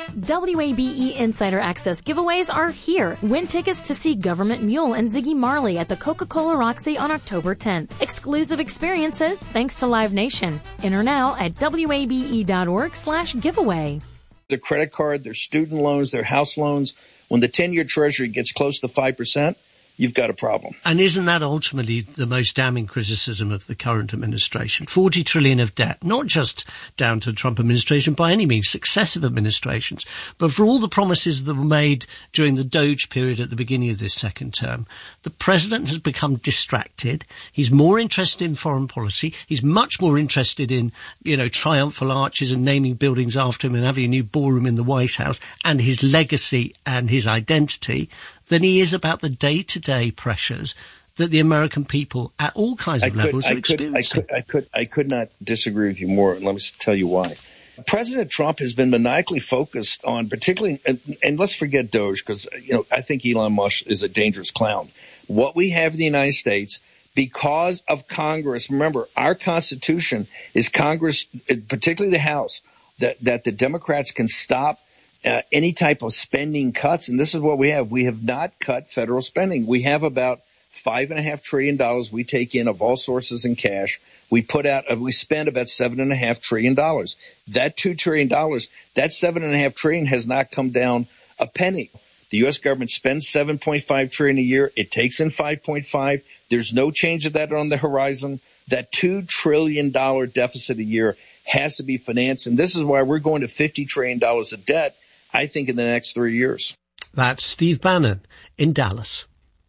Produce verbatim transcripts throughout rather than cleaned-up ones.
W A B E Insider Access giveaways are here. Win tickets to see Government Mule and Ziggy Marley at the Coca-Cola Roxy on October tenth. Exclusive experiences thanks to Live Nation. Enter now at W A B E dot org slash giveaway. Their credit card, their student loans, their house loans, when the ten-year Treasury gets close to five percent, you've got a problem. And isn't that ultimately the most damning criticism of the current administration? forty trillion of debt, not just down to the Trump administration by any means, successive administrations, but for all the promises that were made during the Doge period at the beginning of this second term. The president has become distracted. He's more interested in foreign policy. He's much more interested in, you know, triumphal arches and naming buildings after him and having a new ballroom in the White House and his legacy and his identity than he is about the day-to-day pressures that the American people at all kinds of I levels could, are I experiencing. Could, I, could, I, could, I could not disagree with you more, and let me tell you why. President Trump has been maniacally focused on particularly, and, and let's forget Doge, because you know I think Elon Musk is a dangerous clown. What we have in the United States, because of Congress, remember, our Constitution is Congress, particularly the House, that, that the Democrats can stop Uh, any type of spending cuts, and this is what we have. We have not cut federal spending. We have about five and a half trillion dollars we take in of all sources in cash. We put out, uh, we spend about seven and a half trillion dollars. That two trillion dollars, that seven and a half trillion has not come down a penny. The U S government spends seven point five trillion a year. It takes in five point five. There's no change of that on the horizon. That two trillion dollars deficit a year has to be financed, and this is why we're going to fifty trillion dollars of debt, I think, in the next three years. That's Steve Bannon in Dallas.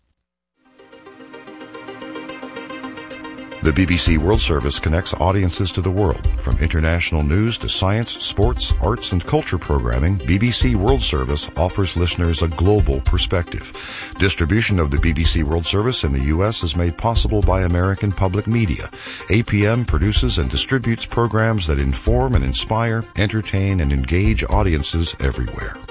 The B B C World Service connects audiences to the world. From international news to science, sports, arts, and culture programming, B B C World Service offers listeners a global perspective. Distribution of the B B C World Service in the U S is made possible by American Public Media. A P M produces and distributes programs that inform and inspire, entertain, and engage audiences everywhere.